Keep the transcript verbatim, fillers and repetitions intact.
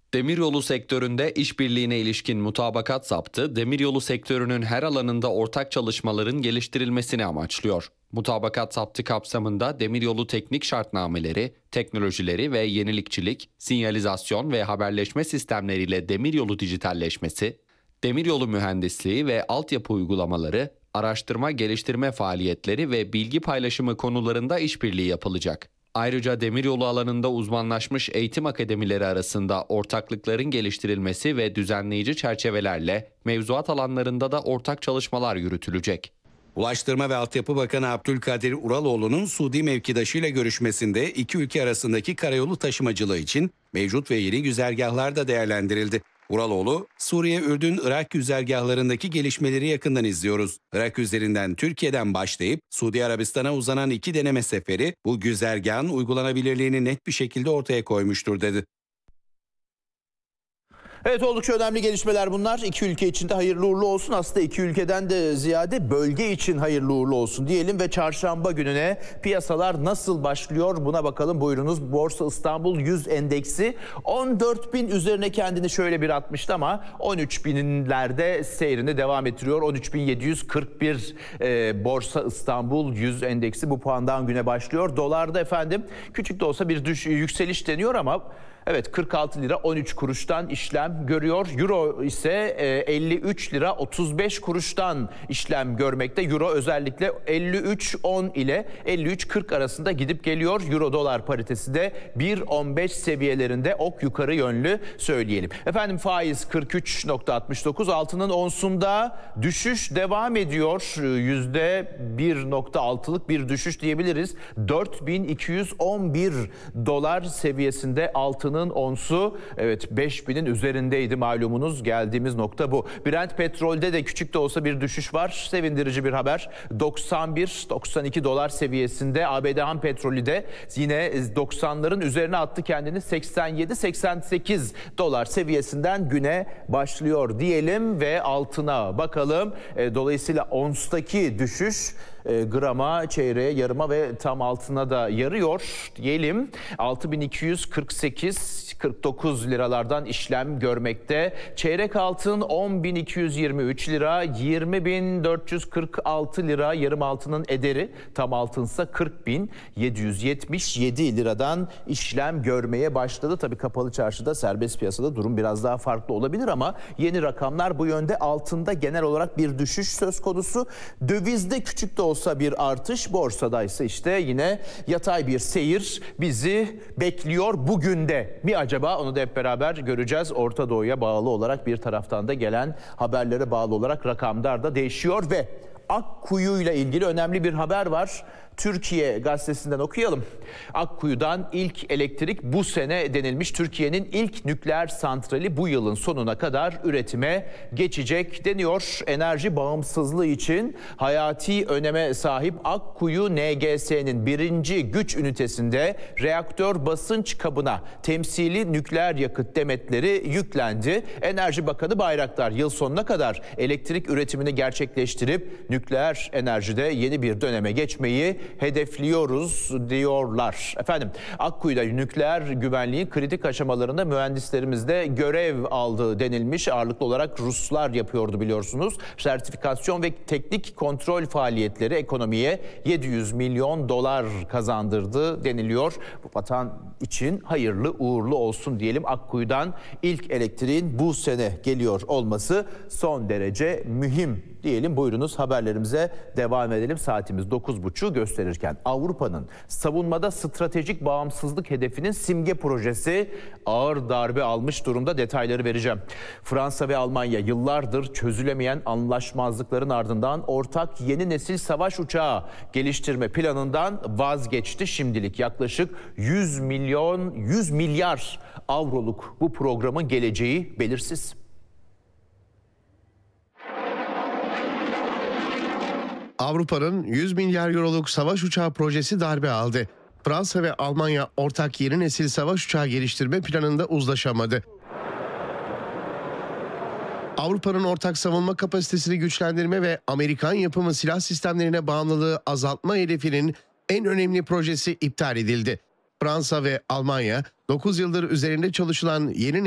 Demiryolu sektöründe işbirliğine ilişkin mutabakat zaptı, demiryolu sektörünün her alanında ortak çalışmaların geliştirilmesini amaçlıyor. Mutabakat zaptı kapsamında demiryolu teknik şartnameleri, teknolojileri ve yenilikçilik, sinyalizasyon ve haberleşme sistemleriyle demiryolu dijitalleşmesi, demiryolu mühendisliği ve altyapı uygulamaları, araştırma geliştirme faaliyetleri ve bilgi paylaşımı konularında işbirliği yapılacak. Ayrıca demiryolu alanında uzmanlaşmış eğitim akademileri arasında ortaklıkların geliştirilmesi ve düzenleyici çerçevelerle mevzuat alanlarında da ortak çalışmalar yürütülecek. Ulaştırma ve Altyapı Bakanı Abdülkadir Uraloğlu'nun Suudi mevkidaşıyla görüşmesinde iki ülke arasındaki karayolu taşımacılığı için mevcut ve yeni güzergahlar da değerlendirildi. Uraloğlu, Suriye, Ürdün, Irak güzergahlarındaki gelişmeleri yakından izliyoruz. Irak üzerinden Türkiye'den başlayıp Suudi Arabistan'a uzanan iki deneme seferi bu güzergahın uygulanabilirliğini net bir şekilde ortaya koymuştur dedi. Evet, oldukça önemli gelişmeler bunlar. İki ülke için de hayırlı uğurlu olsun. Aslında iki ülkeden de ziyade bölge için hayırlı uğurlu olsun diyelim ve çarşamba gününe piyasalar nasıl başlıyor buna bakalım. Buyurunuz. Borsa İstanbul yüz endeksi on dört bin üzerine kendini şöyle bir atmıştı ama on üç binlerde seyrini devam ettiriyor. on üç bin yedi yüz kırk bir e, Borsa İstanbul yüz endeksi bu puandan güne başlıyor. Dolarda efendim küçük de olsa bir düş, yükseliş deniyor ama evet, kırk altı lira on üç kuruştan işlem görüyor. Euro ise elli üç lira otuz beş kuruştan işlem görmekte. Euro özellikle elli üç on ile elli üç kırk arasında gidip geliyor. Euro dolar paritesi de bir on beş seviyelerinde, ok yukarı yönlü söyleyelim. Efendim faiz kırk üç nokta altmış dokuz, altının onsunda düşüş devam ediyor. yüzde bir nokta altılık bir düşüş diyebiliriz. dört bin iki yüz on bir dolar seviyesinde altının onsu, evet, beş binin üzerindeydi malumunuz, geldiğimiz nokta bu. Brent petrolde de küçük de olsa bir düşüş var. Sevindirici bir haber. doksan bir doksan iki dolar seviyesinde. A B D ham petrolü de yine doksanların üzerine attı kendini. seksen yedi seksen sekiz dolar seviyesinden güne başlıyor diyelim ve altına bakalım. Dolayısıyla onstaki düşüş grama, çeyreğe, yarıma ve tam altına da yarıyor diyelim. altı bin iki yüz kırk sekiz kırk dokuz liralardan işlem görmekte. Çeyrek altın on bin iki yüz yirmi üç lira, yirmi bin dört yüz kırk altı lira yarım altının ederi, tam altınsa kırk bin yedi yüz yetmiş yedi liradan işlem görmeye başladı. Tabii kapalı çarşıda, serbest piyasada durum biraz daha farklı olabilir ama yeni rakamlar bu yönde. Altında genel olarak bir düşüş söz konusu. Dövizde küçük de olsa bir artış, borsadaysa işte yine yatay bir seyir bizi bekliyor. Bugün de mi acaba, onu da hep beraber göreceğiz. Orta Doğu'ya bağlı olarak bir taraftan da gelen haberlere bağlı olarak rakamlar da değişiyor ve Akkuyu ile ilgili önemli bir haber var. Türkiye gazetesinden okuyalım. Akkuyu'dan ilk elektrik bu sene denilmiş. Türkiye'nin ilk nükleer santrali bu yılın sonuna kadar üretime geçecek deniyor. Enerji bağımsızlığı için hayati öneme sahip Akkuyu N G S'nin birinci güç ünitesinde reaktör basınç kabına temsili nükleer yakıt demetleri yüklendi. Enerji Bakanı Bayraktar yıl sonuna kadar elektrik üretimini gerçekleştirip nükleer enerjide yeni bir döneme geçmeyi hedefliyoruz diyorlar. Efendim, Akkuyu'da nükleer güvenliğin kritik aşamalarında mühendislerimiz de görev aldı denilmiş. Ağırlıklı olarak Ruslar yapıyordu biliyorsunuz. Sertifikasyon ve teknik kontrol faaliyetleri ekonomiye yedi yüz milyon dolar kazandırdı deniliyor. Bu vatan için hayırlı uğurlu olsun diyelim. Akkuyu'dan ilk elektriğin bu sene geliyor olması son derece mühim diyelim. Buyurunuz, haberlerimize devam edelim. Saatimiz dokuz buçuğu gösterirken Avrupa'nın savunmada stratejik bağımsızlık hedefinin simge projesi ağır darbe almış durumda. Detayları vereceğim. Fransa ve Almanya yıllardır çözülemeyen anlaşmazlıkların ardından ortak yeni nesil savaş uçağı geliştirme planından vazgeçti. Şimdilik yaklaşık yüz milyon yüz milyar avroluk bu programın geleceği belirsiz. Avrupa'nın yüz milyar euroluk savaş uçağı projesi darbe aldı. Fransa ve Almanya ortak yeni nesil savaş uçağı geliştirme planında uzlaşamadı. Avrupa'nın ortak savunma kapasitesini güçlendirme ve Amerikan yapımı silah sistemlerine bağımlılığı azaltma hedefinin en önemli projesi iptal edildi. Fransa ve Almanya dokuz yıldır üzerinde çalışılan yeni